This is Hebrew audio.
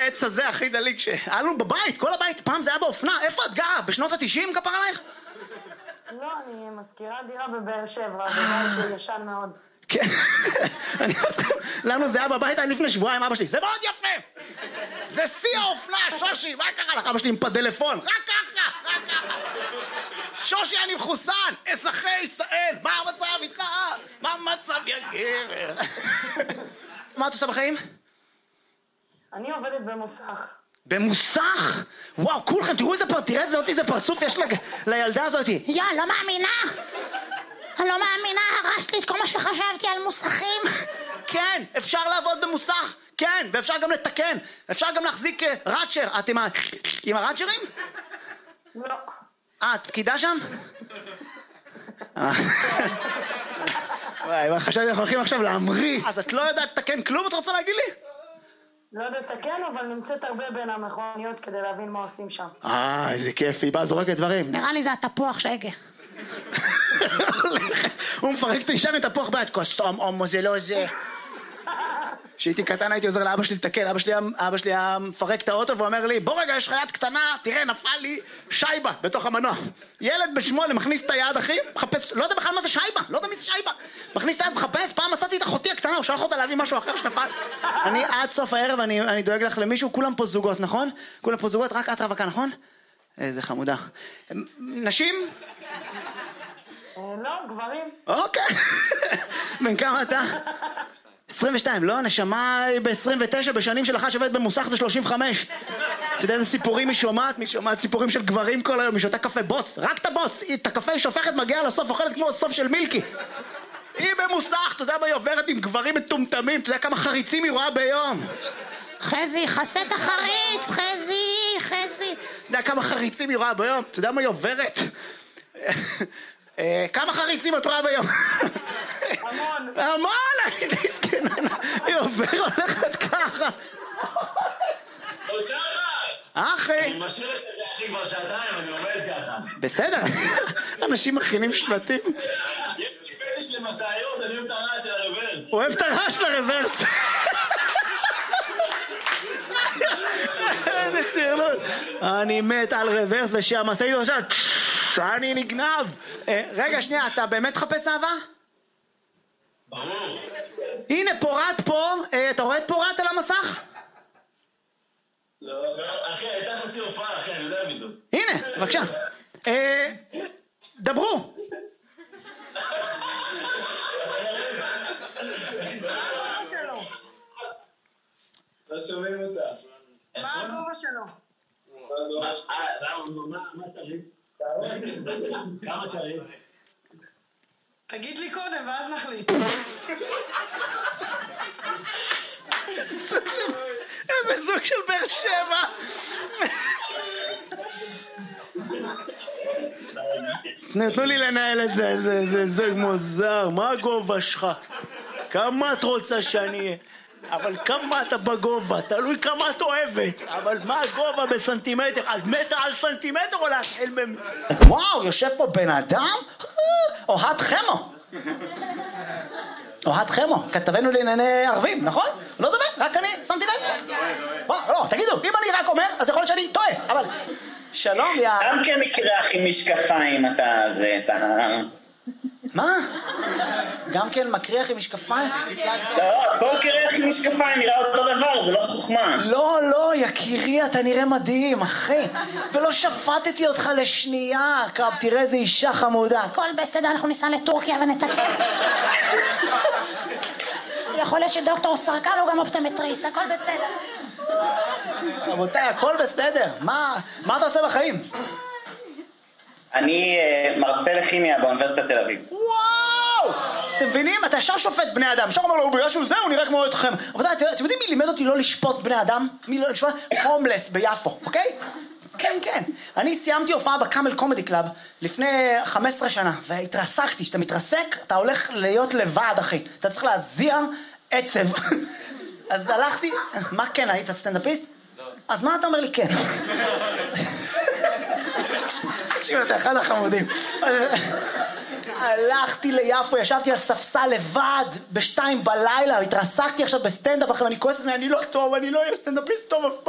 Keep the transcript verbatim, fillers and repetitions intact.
העץ הזה הכי דליק שהיה לנו בבית, כל הבית, פעם זה היה באופנה. איפה את גרה? בשנות ה-תשעים כפר עלייך? לא, אני מזכירה דירה בבאר שבע, זה בית שהוא ישן מאוד. כן, לנו זה היה בבית, היה לפני שבועיים אבא שלי, זה מאוד יפה! זה שיא האופנה, שושי, מה קרה לך? אבא שלי עם פדלפון, רק ככה, רק ככה! שושי, אני מחוסן, אזרחי ישראל, מה המצב איתך? מה המצב, יא גבר? מה את עושה בחיים? אני עובדת במוסך. במוסך? וואו, כולכם, תראו איזה פרצוף, תראה איזה פרצוף יש לילדה הזאת. יא, לא מאמינה. אני לא מאמינה, הרסת לי את כל מה שחשבתי על מוסכים. כן, אפשר לעבוד במוסך, כן, ואפשר גם לתקן. אפשר גם להחזיק ראצ'ר. את עם, ה... עם הראצ'רים? לא. אה, את פקידה שם? וואי, חשבתי אנחנו הולכים עכשיו להמריא. אז את לא יודעת לתקן כלום, את רוצה להגיד לי? לא יודעת לתקן, אבל נמצאת הרבה בין המכוניות כדי להבין מה עושים שם. אה, איזה כיף, היא באה זורקת דברים. נראה לי זה התפוח שהגה. הוא מפרק את האישה עם תפוח ביד, קוסום, אומו, זה לא זה. כשהייתי קטן הייתי עוזר לאבא שלי לתקן, אבא שלי, אבא שלי היה מפרק את האוטו ואומר לי, בוא רגע, יש לך יד קטנה, תראה, נפל לי שייבה בתוך המנוע. ילד בשמונה מכניס את היד, אחי, מחפש, לא יודע בכלל מה זה שייבה, לא יודע מי זה שייבה. מכניס את היד, מחפש, פעם מצאתי את אחותי הקטנה, הוא שלח אותה להביא משהו אחר שנפל. אני עד סוף הערב, אני, אני דואג לך למישהו, כולם פה זוגות, נכון? כולם פה זוגות, רק את רווקה, נכון? איזה חמודה. נשים? לא, גברים. אוקיי. בן כמה אתה? עשרים ושתיים, לא, נשמה ב-עשרים ותשע, בשנים של אחת שעובדת במוסך זה שלושים וחמש. אתה יודע איזה סיפורים היא שומעת? היא שומעת סיפורים של גברים כל היום, היא שותה קפה בוץ, רק את הבוץ, את הקפה היא שופכת, מגיעה לסוף, אוכלת כמו הסוף של מילקי. היא במוסך, אתה יודע מה היא עוברת עם גברים מטומטמים, אתה יודע כמה חריצים היא רואה ביום. חזי, חסה את החריץ, חזי, חזי. אתה יודע כמה חריצים היא רואה ביום, אתה יודע מה היא עוברת? כמה חריצים את רואה ביום? המון. המון, הייתי סקננה. היא עובר, הולכת ככה. תוצאה אחת. אחי. אני משאיר את זה אחי כבר שעתיים, אני עומד ככה. בסדר, אנשים מכינים שלטים. יש לי פטיש למסעיות, אני אוהב את הרעש של הרוורס. הוא אוהב את הרעש של הרוורס. איזה צירלות. אני מת על רוורס ושהמשאית עכשיו אני נגנב. רגע שנייה, אתה באמת חפש אהבה? ברור. הנה פורט פה, אתה רואה את פורט על המסך? לא, אחי, הייתה חצי הופעה, אחי, אני יודע מי זאת. הנה, בבקשה. דברו. לא שומעים אותה. מה הגובה שלו? מה צריך? כמה צריך? תגיד לי קודם ואז נחליט. איזה זוג של באר שבע. תנו לי לנהל את זה, זה זוג מוזר. מה הגובה שלך? כמה את רוצה שאני אהיה? אבל כמה אתה בגובה, תלוי כמה את אוהבת. אבל מה הגובה בסנטימטר? על מטר על סנטימטר או להתחיל ב... וואו, יושב פה בן אדם? אוהד חמו. אוהד חמו, כתבנו לענייני ערבים, נכון? לא דומה, רק אני שמתי לב. וואו, לא, תגידו, אם אני רק אומר, אז יכול להיות שאני טועה, אבל... שלום, יא... גם כן מקרח עם משקפיים, אתה זה, אתה... מה? גם כן מקריח עם משקפיים? לא, כל קרח עם משקפיים נראה אותו דבר, זה לא חוכמה. לא, לא, יקירי, אתה נראה מדהים, אחי. ולא שפטתי אותך לשנייה, קרב, תראה איזה אישה חמודה. הכל בסדר, אנחנו ניסע לטורקיה ונתקן. יכול להיות שדוקטור סרקל הוא גם אופטומטריסט, הכל בסדר. רבותיי, הכל בסדר. מה, מה אתה עושה בחיים? אני מרצה לכימיה באוניברסיטת תל אביב. וואו! אתם מבינים? אתה ישר שופט בני אדם. ישר אומר לו, בגלל שהוא זה, הוא נראה כמו אתכם. רבותיי, אתם יודעים מי לימד אותי לא לשפוט בני אדם? מי לא לשפוט? הומלס ביפו, אוקיי? כן, כן. אני סיימתי הופעה בקאמל קומדי קלאב לפני חמש עשרה שנה, והתרסקתי. כשאתה מתרסק, אתה הולך להיות לבד, אחי. אתה צריך להזיע עצב. אז הלכתי... מה כן, היית סטנדאפיסט? לא. אז מה אתה אומר לי כן? תקשיב, אתה אחד החמודים. הלכתי ליפו, ישבתי על ספסל לבד בשתיים בלילה, התרסקתי עכשיו בסטנדאפ אחרי, ואני כועס את זה, אני לא טוב, אני לא אהיה סטנדאפיסט טוב אף פעם.